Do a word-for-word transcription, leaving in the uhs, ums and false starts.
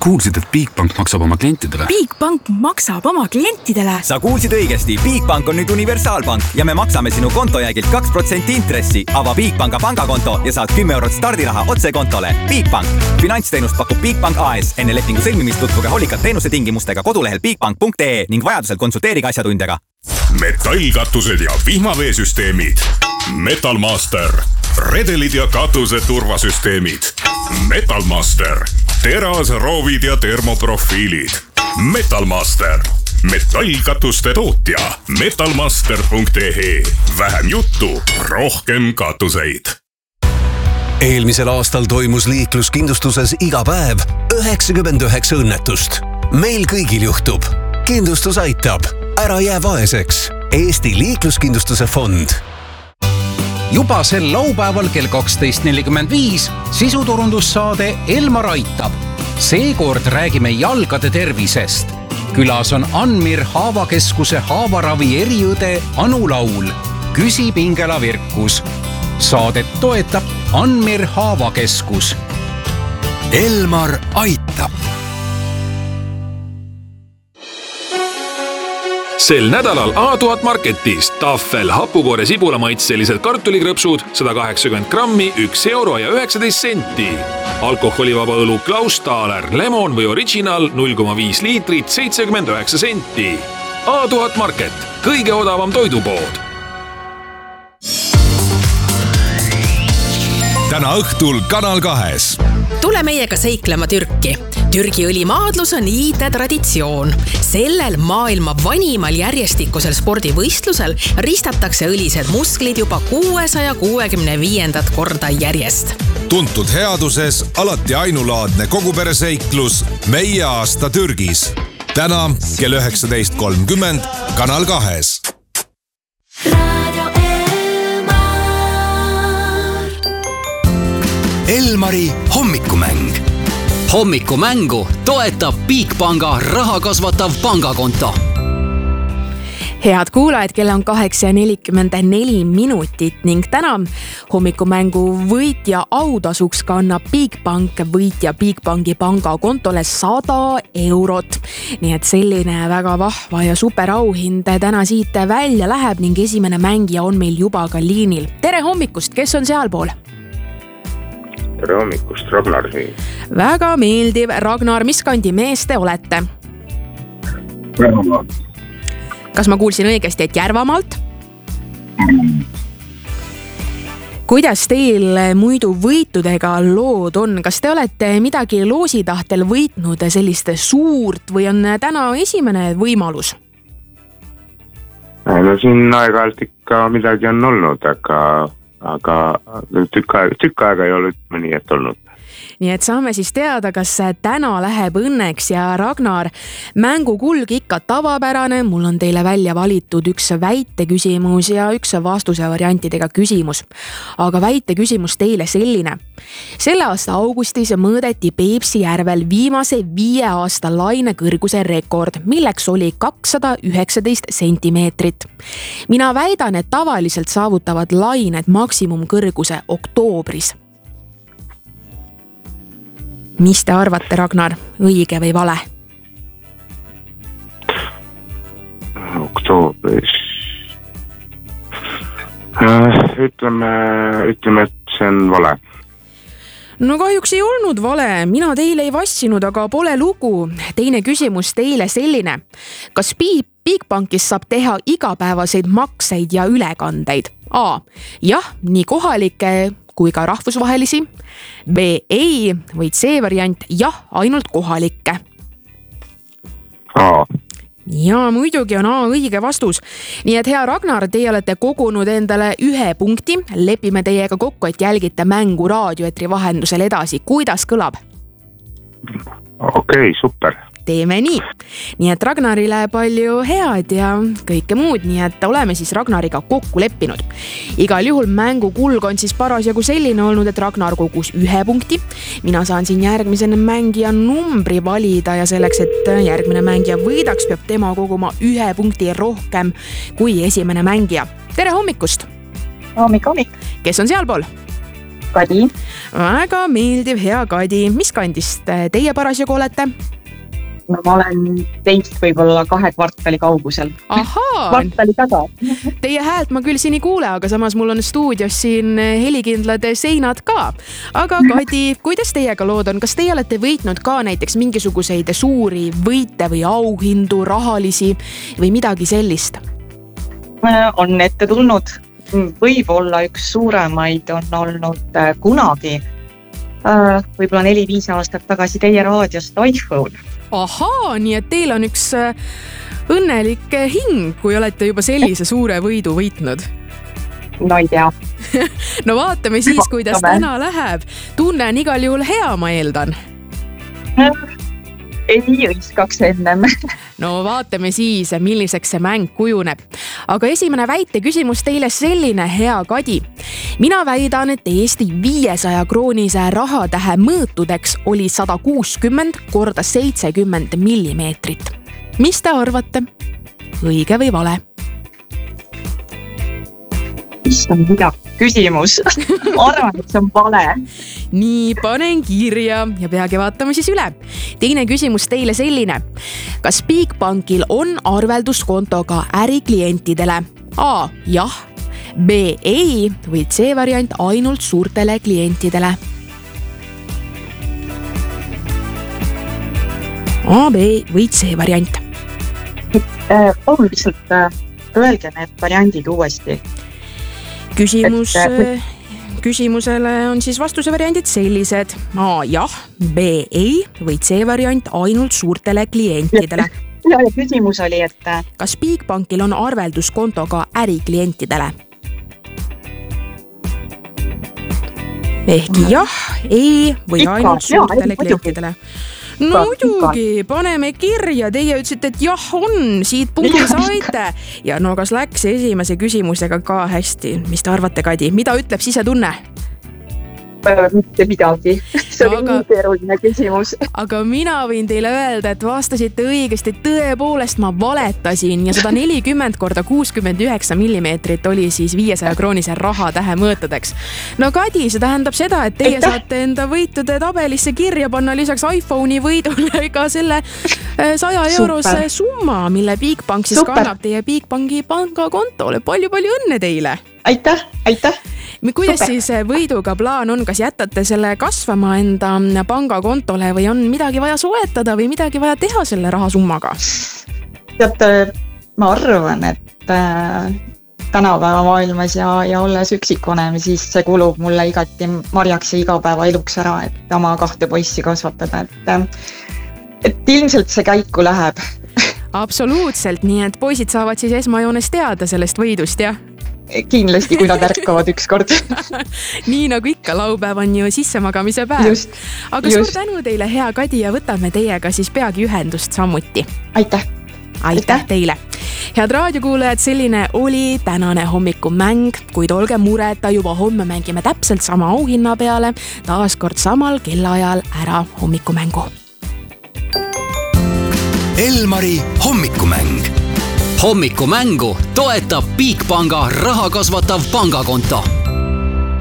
kuulsid, et Bigbank maksab oma klientidele? Bigbank maksab oma klientidele? Sa kuulsid õigesti. Bigbank on nüüd universaalpank ja me maksame sinu kontojäägilt kaks protsenti intressi. Ava Bigbanka pangakonto ja saad kümme eurot stardiraha otse kontole. Bigbank. Finantsteenust pakub Bigbank A S. Enne lepingu sõlmimist tutvuge hoolikalt teenuse tingimustega kodulehel bigbank punkt ee ning vajadusel konsulteerige asjatundjaga. Metallkatused ja vihmaveesüsteemid. Metalmaster. Redelid ja katuse turvasüsteemid. Metalmaster. Teras, roovid ja termoprofiilid. Metalmaster. Metallkatuste tootja. metalmaster punkt ee. Vähem juttu, rohkem katuseid. Eelmisel aastal toimus liikluskindlustuses iga päev üheksakümmend üheksa õnnetust. Meil kõigil juhtub. Kindlustus aitab. Ära jää vaeseks. Eesti liikluskindlustuse fond. Juba sel laupäeval kell kaksteist nelikümmend viis sisuturundussaade Elmar aitab. Seekord räägime jalgade tervisest. Külas on Anmir Haavakeskuse haavaravi eriõde Anu Laul. Küsi Pingela Virkus. Saadet toetab Anmir Haavakeskus. Elmar aitab. Sel nädalal A tuhat Marketis Tafel hapukoore sibulamaitselised kartulikrõpsud sada kaheksakümmend grammi, üks euro ja üheksateist senti. Alkoholivaba õlu Klaus Thaler, lemon või original null koma viis liitrit, seitsekümmend üheksa senti. A tuhat Market, kõige odavam toidupood. Täna õhtul Kanal kahes. Tule meiega seiklema Türki. Türgi õlimaadlus on iide traditsioon. Sellel maailma vanimal järjestikusel spordivõistlusel ristatakse õlised musklid juba kuuesaja kuuekümne viiendat korda järjest. Tuntud headuses alati ainulaadne kogupereseiklus Meie aasta Türgis. Täna kell üheksateist kolmkümmend Kanal kahes. Elmari hommikumäng. Hommikumängu toetab Bigbanka raha kasvatav pangakonto. Head kuulajad, kelle on kaheksa nelikümmend neli minutit ning täna hommikumängu võitja autasuks kannab Bigbank võitja Bigbanki pangakontole sada eurot. Nii et selline väga vahva ja super auhind täna siit välja läheb ning esimene mängija on meil juba ka liinil. Tere hommikust, kes on sealpool? Tere hommikust, Ragnar siin. Väga meeldiv. Ragnar, mis kandi mees te olete? Järvamaalt. Kas ma kuulsin õigesti, et Järvamaalt? Mm. Kuidas teil muidu võitudega lood on? Kas te olete midagi loositahtel võitnud sellist suurt või on täna esimene võimalus? No siin aeg-ajalt ikka midagi on olnud, aga... aga tükk aega, tükk aega ei ole mõni et olnud. Nii et saame siis teada, kas täna läheb õnneks ja Ragnar, mängu kulg ikka tavapärane. Mul on teile välja valitud üks väiteküsimus ja üks vastuse variantidega küsimus. Aga väiteküsimus teile selline. Selle aasta augustis mõõdeti Peipsi järvel viimase viie aasta laine kõrguse rekord, milleks oli kakssada üheksateist sentimeetrit. Mina väidan, et tavaliselt saavutavad lained maksimumkõrguse oktoobris. Mis te arvate, Ragnar, õige või vale? Oktoobris. Ütleme, ütleme, et see on vale. No kahjuks ei olnud vale. Mina teile ei vassinud, aga pole lugu. Teine küsimus teile selline. Kas Bigbankis saab teha igapäevaseid makseid ja ülekandeid? A. Jah, nii kohalike kui ka rahvusvahelisi. B. Ei või C variant, jah, ainult kohalikke. A. Ja muidugi on A õige vastus. Nii et hea Ragnar, teie olete kogunud endale ühe punkti. Lepime teiega kokku, et jälgite mängu raadioetri vahendusel edasi. Kuidas kõlab? Okei, okay, super. Teeme nii. Nii et Ragnarile palju head ja kõike muud, nii et oleme siis Ragnariga kokku leppinud. Igal juhul mängu kulg on siis parasjagu selline olnud, et Ragnar kogus ühe punkti. Mina saan siin järgmisena mängija numbri valida ja selleks, et järgmine mängija võidaks, peab tema koguma ühe punkti rohkem kui esimene mängija. Tere hommikust! Hommik, hommik. Kes on sealpool? Kadi. Väga meeldiv, hea Kadi. Mis kandist teie parasjagu olete? No, ma olen teist võib-olla kahe kvartali kaugusel. Ahaa! Kvartali taga. Teie häält ma küll siin ei kuule, aga samas mul on stuudios siin helikindlad seinad ka. Aga Kadi, kuidas teiega lood on? Kas teie olete võitnud ka näiteks mingisuguseid suuri võite või auhindu, rahalisi või midagi sellist? On ette tulnud. Võib-olla üks suuremaid on olnud kunagi. Võib-olla neli-viis aastat tagasi teie raadiost iPhone. Ahaa, nii et teil on üks õnnelik hing, kui olete juba sellise suure võidu võitnud. No ei tea. No vaatame siis, kuidas täna läheb. Tunnen igal juhul hea, ma eeldan. Ei õiskaks ennem. No vaatame siis, milliseks see mäng kujuneb. Aga esimene väite küsimus teile selline, hea Kadi. Mina väidan, et Eesti viiesaja kroonise rahatähe mõõtudeks oli sada kuuskümmend korda seitsekümmend millimeetrit. Mis te arvate? Õige või vale? Mis on mida küsimus? Arvan, et see on vale. Nii, panen kirja ja peagi vaatame siis üle. Teine küsimus teile selline. Kas Bigbankil on arvelduskontoga äriklientidele? A. Jah. B. Ei või C variant ainult suurtele klientidele? A, B või C variant? On lihtsalt öelge need variandid uuesti. Küsimus, küsimusele on siis vastuse variandid sellised. A. Jah, B. Ei või C variant ainult suurtele klientidele? Ja, ja küsimus oli, et... Kas Bigbankil on arvelduskontoga äriklientidele? Ehk jah, ei või ainult suurtele klientidele? No muidugi, paneme kirja. Teie ütlesite, et jah on, siit punkti saite. Ja no kas läks esimese küsimusega ka hästi? Mis te arvate, Kadi? Mida ütleb sisetunne? Mitte midagi. See oli nii keeruline küsimus. Aga mina võin teile öelda, et vastasite õigesti. Tõepoolest ma valetasin ja sada nelikümmend korda kuuskümmend üheksa millimeetrit oli siis viiesaja kroonise rahatähe mõõtudeks. No Kadi, see tähendab seda, et teie Eita. saate enda võitude tabelisse kirja panna lisaks iPhone'i võidule ka selle saja eurose summa, mille Bigbank siis Super. kannab teie Bigbanki pangakontole. Palju-palju õnne teile! Aitäh, aitäh! Kuidas Super. siis võiduga plaan on? Kas jätate selle kasvama enda pangakontole või on midagi vaja soetada või midagi vaja teha selle rahasummaga? Teate, ma arvan, et äh, tänapäeva maailmas ja, ja olles üksikvanem, siis see kulub mulle igati marjaks ja igapäeva eluks ära, et oma kahte poissi kasvatada. Et, et ilmselt see käiku läheb. Absoluutselt, nii et poisid saavad siis esmajoones teada sellest võidust, jah? Kindlasti, kui nad ärkavad üks kord. Nii nagu ikka, laupäev on ju sissemagamise päev. Just, Aga just. suur tänu teile, hea Kadi, ja võtame teiega siis peagi ühendust sammuti. Aitäh. Aitäh, Aitäh teile. Head raadiokuulajad, selline oli tänane hommikumäng, kuid olge mureta, juba homme mängime täpselt sama auhinna peale, taas kord samal kellaajal ära hommikumängu. Elmari hommikumäng. Hommikumängu toetab Bigbanka raha kasvatav pangakonto.